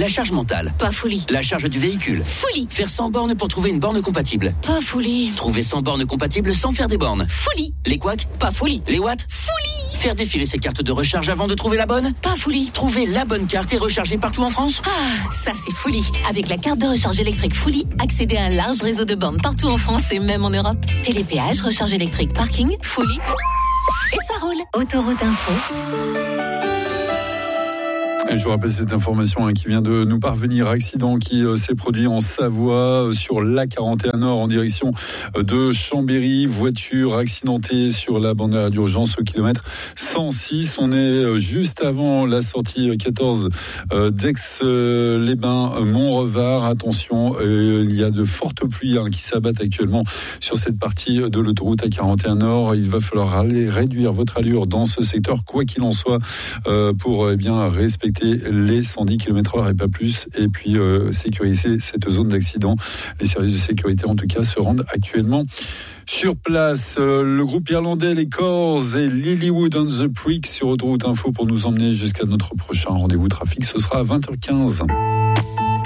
La charge mentale. Pas folie. La charge du véhicule. Folie. Faire 100 bornes pour trouver une borne compatible. Pas folie. Trouver 100 bornes compatibles sans faire des bornes. Folie. Les couacs. Pas folie. Les watts. Folie. Faire défiler ses cartes de recharge avant de trouver la bonne. Pas folie. Trouver la bonne carte et recharger partout en France. Ah, ça c'est folie. Avec la carte de recharge électrique Folie, accédez à un large réseau de bornes partout en France et même en Europe. Télépéage, recharge électrique, parking, Folie. Et ça roule. Autoroute Info. Et je vous rappelle cette information qui vient de nous parvenir. Accident qui s'est produit en Savoie sur l'A41 Nord en direction de Chambéry. Voiture accidentée sur la bande d'urgence au kilomètre 106. On est juste avant la sortie 14 d'Aix-les-Bains, Mont-Revard. Attention, il y a de fortes pluies qui s'abattent actuellement sur cette partie de l'autoroute A41 Nord. Il va falloir aller réduire votre allure dans ce secteur, quoi qu'il en soit, pour bien respecter les 110 km/h et pas plus, et puis sécuriser cette zone d'accident. Les services de sécurité en tout cas se rendent actuellement sur place. Le groupe irlandais Les Corrs et Lilywood on the Prick sur Autoroute Info pour nous emmener jusqu'à notre prochain rendez-vous trafic. Ce sera à 20h15.